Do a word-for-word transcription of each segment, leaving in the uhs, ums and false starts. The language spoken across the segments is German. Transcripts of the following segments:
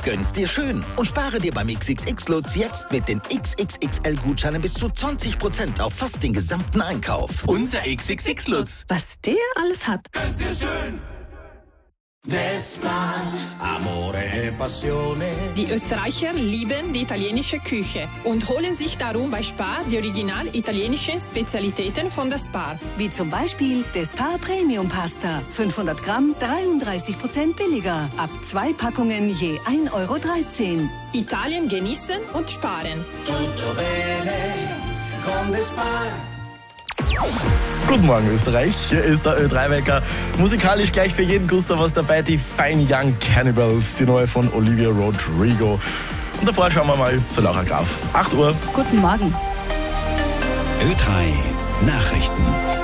Gönn's dir schön und spare dir beim X X X-Lutz jetzt mit den X X X L-Gutscheinen bis zu zwanzig Prozent auf fast den gesamten Einkauf. Unser X X X-Lutz. Was der alles hat. Gönn's dir schön. Despar, amore e passione. Die Österreicher lieben die italienische Küche und holen sich darum bei Spar die original italienischen Spezialitäten von der Spar. Wie zum Beispiel Despar Premium Pasta. fünfhundert Gramm, dreiunddreißig Prozent billiger. Ab zwei Packungen je ein Euro dreizehn. Italien genießen und sparen. Tutto bene con Despar. Guten Morgen Österreich, hier ist der Ö drei Wecker. Musikalisch gleich für jeden Guster was dabei, die Fine Young Cannibals, die neue von Olivia Rodrigo. Und davor schauen wir mal zu Laura Graf. acht Uhr. Guten Morgen. Ö drei Nachrichten.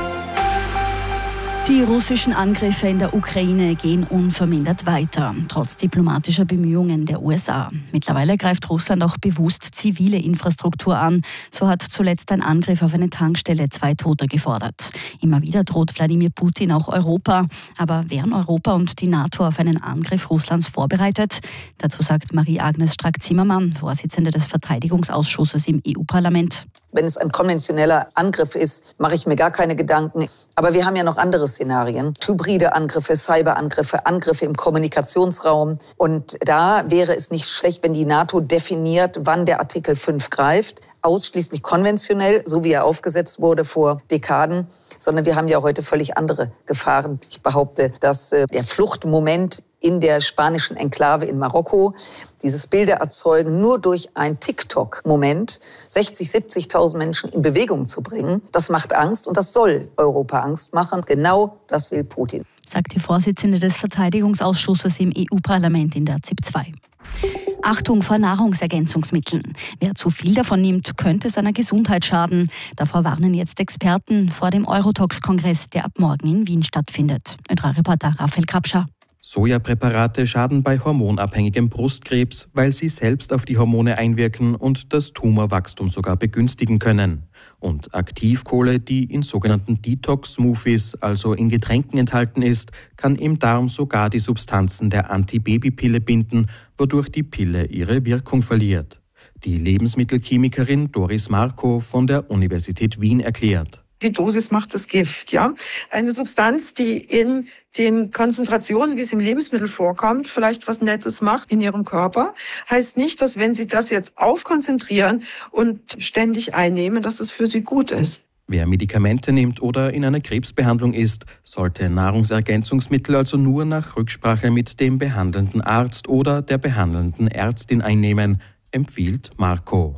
Die russischen Angriffe in der Ukraine gehen unvermindert weiter, trotz diplomatischer Bemühungen der U S A. Mittlerweile greift Russland auch bewusst zivile Infrastruktur an. So hat zuletzt ein Angriff auf eine Tankstelle zwei Tote gefordert. Immer wieder droht Wladimir Putin auch Europa. Aber wären Europa und die NATO auf einen Angriff Russlands vorbereitet? Dazu sagt Marie-Agnes Strack-Zimmermann, Vorsitzende des Verteidigungsausschusses im E U-Parlament. Wenn es ein konventioneller Angriff ist, mache ich mir gar keine Gedanken. Aber wir haben ja noch andere Szenarien. Hybride Angriffe, Cyberangriffe, Angriffe im Kommunikationsraum. Und da wäre es nicht schlecht, wenn die NATO definiert, wann der Artikel fünf greift. Ausschließlich konventionell, so wie er aufgesetzt wurde vor Dekaden. Sondern wir haben ja heute völlig andere Gefahren. Ich behaupte, dass äh, der Fluchtmoment in der spanischen Enklave in Marokko, dieses Bilder erzeugen, nur durch ein TikTok-Moment sechzig, siebzigtausend Menschen in Bewegung zu bringen, das macht Angst und das soll Europa Angst machen. Genau das will Putin. Sagt die Vorsitzende des Verteidigungsausschusses im E U-Parlament in der Z I P zwei. Achtung vor Nahrungsergänzungsmitteln. Wer zu viel davon nimmt, könnte seiner Gesundheit schaden. Davor warnen jetzt Experten vor dem Eurotox-Kongress, der ab morgen in Wien stattfindet. Ö drei Reporter Raphael Krapscher. Sojapräparate schaden bei hormonabhängigem Brustkrebs, weil sie selbst auf die Hormone einwirken und das Tumorwachstum sogar begünstigen können. Und Aktivkohle, die in sogenannten Detox-Smoothies, also in Getränken enthalten ist, kann im Darm sogar die Substanzen der Antibabypille binden, wodurch die Pille ihre Wirkung verliert. Die Lebensmittelchemikerin Doris Marko von der Universität Wien erklärt. Die Dosis macht das Gift, ja. Eine Substanz, die in den Konzentrationen, wie es im Lebensmittel vorkommt, vielleicht was Nettes macht in ihrem Körper, heißt nicht, dass wenn Sie das jetzt aufkonzentrieren und ständig einnehmen, dass das für Sie gut ist. Wer Medikamente nimmt oder in einer Krebsbehandlung ist, sollte Nahrungsergänzungsmittel also nur nach Rücksprache mit dem behandelnden Arzt oder der behandelnden Ärztin einnehmen, empfiehlt Marco.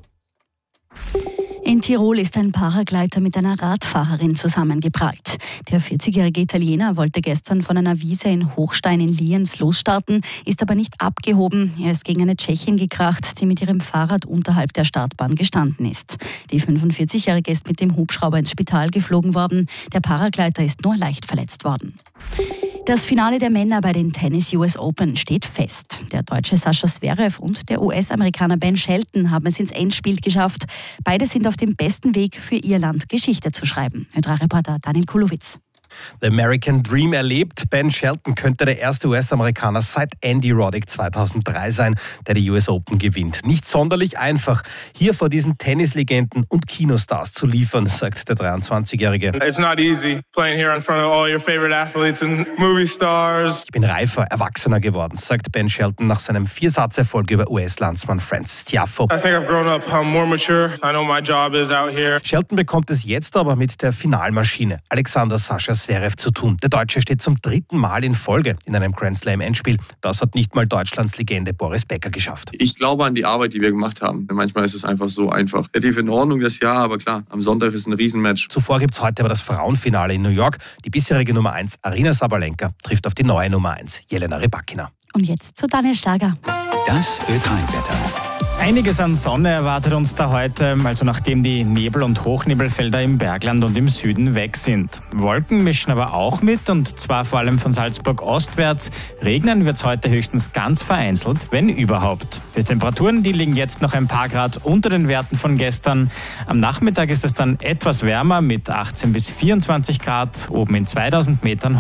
In Tirol ist ein Paragleiter mit einer Radfahrerin zusammengeprallt. Der vierzigjährige Italiener wollte gestern von einer Wiese in Hochstein in Lienz losstarten, ist aber nicht abgehoben. Er ist gegen eine Tschechin gekracht, die mit ihrem Fahrrad unterhalb der Startbahn gestanden ist. Die fünfundvierzigjährige ist mit dem Hubschrauber ins Spital geflogen worden. Der Paragleiter ist nur leicht verletzt worden. Das Finale der Männer bei den Tennis U S Open steht fest. Der deutsche Sascha Zverev und der U S-Amerikaner Ben Shelton haben es ins Endspiel geschafft. Beide sind auf dem besten Weg für ihr Land Geschichte zu schreiben. Ö drei Reporter Daniel Kulowitz. The American Dream erlebt. Ben Shelton könnte der erste U S-Amerikaner seit Andy Roddick zweitausenddrei sein, der die U S Open gewinnt. Nicht sonderlich einfach, hier vor diesen Tennislegenden und Kinostars zu liefern, sagt der dreiundzwanzigjährige. It's not easy playing here in front of all your favorite athletes and movie stars. Ich bin reifer, erwachsener geworden, sagt Ben Shelton nach seinem Viersatzerfolg über U S-Landsmann Francis Tiafoe. I think I've grown up, I'm more mature. I know my job is out here. Shelton bekommt es jetzt aber mit der Finalmaschine Alexander Sascha Zverev zu tun. Der Deutsche steht zum dritten Mal in Folge in einem Grand Slam Endspiel. Das hat nicht mal Deutschlands Legende Boris Becker geschafft. Ich glaube an die Arbeit, die wir gemacht haben. Manchmal ist es einfach so einfach. Relativ in Ordnung das Jahr, aber klar, am Sonntag ist ein Riesenmatch. Zuvor gibt es heute aber das Frauenfinale in New York. Die bisherige Nummer eins Aryna Sabalenka trifft auf die neue Nummer eins Jelena Rybakina. Und jetzt zu Daniel Schlager. Das Ö drei Wetter. Einiges an Sonne erwartet uns da heute, also nachdem die Nebel- und Hochnebelfelder im Bergland und im Süden weg sind. Wolken mischen aber auch mit, und zwar vor allem von Salzburg ostwärts. Regnen wird es heute höchstens ganz vereinzelt, wenn überhaupt. Die Temperaturen, die liegen jetzt noch ein paar Grad unter den Werten von gestern. Am Nachmittag ist es dann etwas wärmer mit achtzehn bis vierundzwanzig Grad, oben in zweitausend Metern.